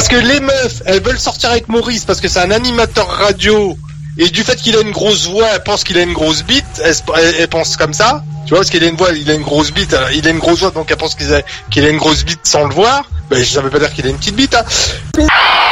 Parce que les meufs, elles veulent sortir avec Maurice parce que c'est un animateur radio. Et du fait qu'il a une grosse voix, elles pensent qu'il a une grosse bite. Elles pensent comme ça. Tu vois, parce qu'il a une voix, il a une grosse bite. Il a une grosse voix, donc elles pensent qu'il a une grosse bite sans le voir. Ben, ça veut pas dire qu'il a une petite bite, hein.